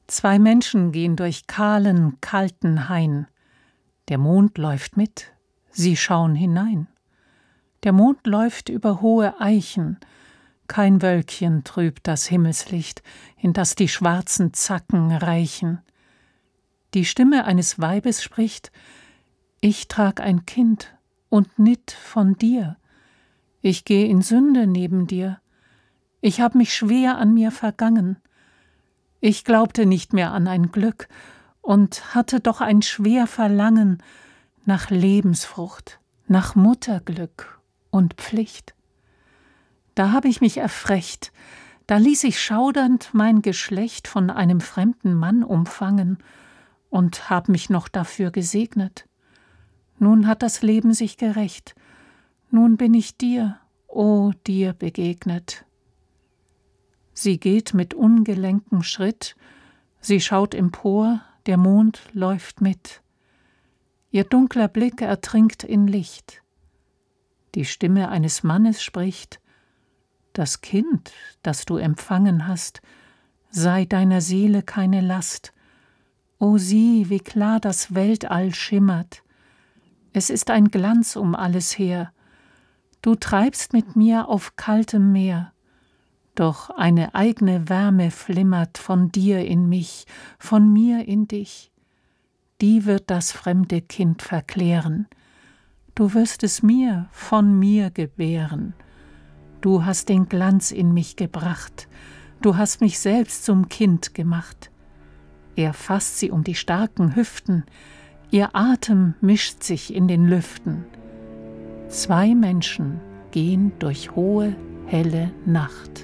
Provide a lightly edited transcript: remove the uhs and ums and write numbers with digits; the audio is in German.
Zwei Menschen gehen durch kahlen, kalten Hain. Der Mond läuft mit, sie schauen hinein. Der Mond läuft über hohe Eichen, kein Wölkchen trübt das Himmelslicht, in das die schwarzen Zacken reichen. Die Stimme eines Weibes spricht: Ich trag ein Kind und nitt von dir. Ich geh in Sünde neben dir. Ich hab mich schwer an mir vergangen. Ich glaubte nicht mehr an ein Glück und hatte doch ein schwer Verlangen nach Lebensfrucht, nach Mutterglück und Pflicht. Da hab ich mich erfrecht, da ließ ich schaudernd mein Geschlecht von einem fremden Mann umfangen und hab mich noch dafür gesegnet. Nun hat das Leben sich gerächt, nun bin ich dir, o dir begegnet. Sie geht mit ungelenkem Schritt, sie schaut empor, der Mond läuft mit. Ihr dunkler Blick ertrinkt in Licht. Die Stimme eines Mannes spricht: Das Kind, das du empfangen hast, sei deiner Seele keine Last. O sieh, wie klar das Weltall schimmert. Es ist ein Glanz um alles her. Du treibst mit mir auf kaltem Meer. Doch eine eigne Wärme flimmert von dir in mich, von mir in dich. Die wird das fremde Kind verklären. Du wirst es mir von mir gebären. Du hast den Glanz in mich gebracht. Du hast mich selbst zum Kind gemacht. Er fasst sie um die starken Hüften. Ihr Atem mischt sich in den Lüften. Zwei Menschen gehen durch hohe, helle Nacht.